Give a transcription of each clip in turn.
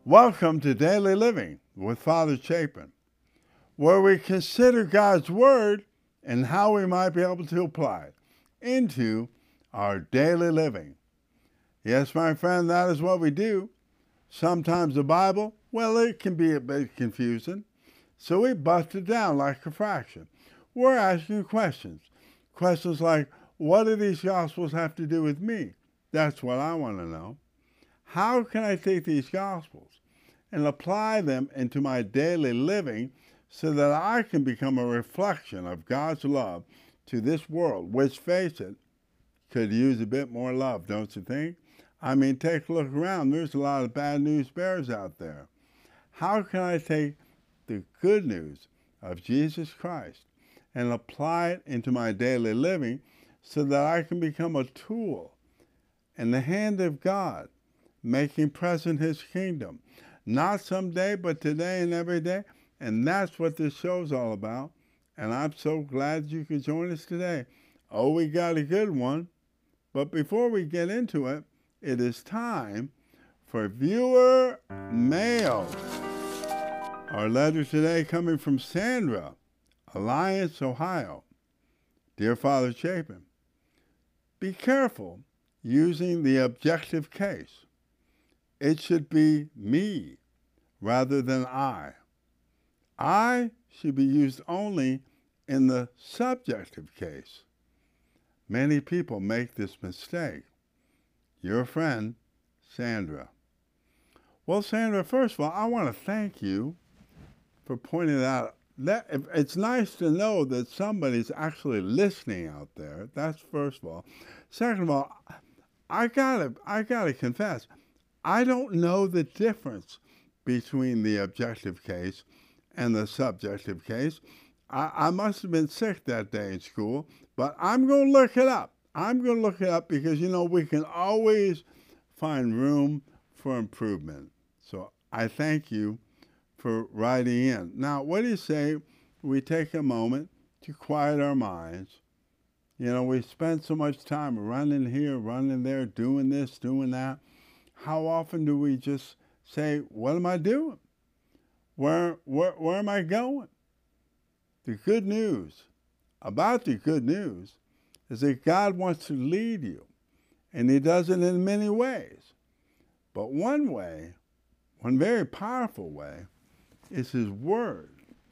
Welcome to Daily Living with Father Chapin, where we consider God's Word and how we might be able to apply it into our daily living. Yes, my friend, that is what we do. Sometimes the Bible, well, it can be a bit confusing, so we bust it down like a fraction. We're asking questions. Questions like, what do these Gospels have to do with me? That's what I want to know. How can I take these Gospels and apply them into my daily living so that I can become a reflection of God's love to this world, which, face it, could use a bit more love, don't you think? I mean, take a look around. There's a lot of bad news bears out there. How can I take the good news of Jesus Christ and apply it into my daily living so that I can become a tool in the hand of God, making present His kingdom? Not someday, but today and every day. And that's what this show's all about. And I'm so glad you could join us today. Oh, we got a good one. But before we get into it, it is time for viewer mail. Our letter today coming from Sandra, Alliance, Ohio. Dear Father Chapin, be careful using the objective case. It should be me rather than I. I should be used only in the subjective case. Many people make this mistake. Your friend, Sandra. Well, Sandra, first of all, I want to thank you for pointing out that it's nice to know that somebody's actually listening out there. That's first of all. Second of all, I gotta confess, I don't know the difference between the objective case and the subjective case. I must have been sick that day in school, but I'm going to look it up. I'm going to look it up because, we can always find room for improvement. So I thank you for writing in. Now, what do you say we take a moment to quiet our minds? We spend so much time running here, running there, doing this, doing that. How often do we just say, what am I doing? Where am I going? The good news about the good news is that God wants to lead you, and He does it in many ways. But one way, one very powerful way, is His Word,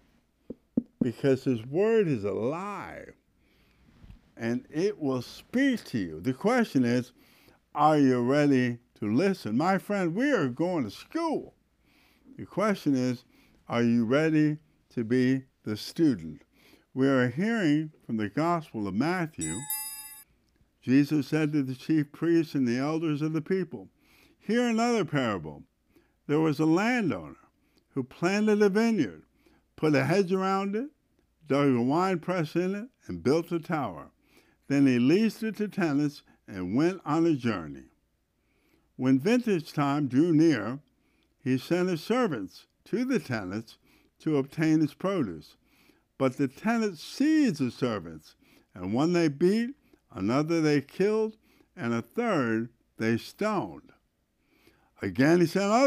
because His Word is alive, and it will speak to you. The question is, are you ready to listen? My friend, we are going to school. The question is, are you ready to be the student? We are hearing from the Gospel of Matthew. Jesus said to the chief priests and the elders of the people, hear another parable. There was a landowner who planted a vineyard, put a hedge around it, dug a wine press in it, and built a tower. Then he leased it to tenants and went on a journey. When vintage time drew near, he sent his servants to the tenants to obtain his produce. But the tenants seized the servants, and one they beat, another they killed, and a third they stoned. Again he sent others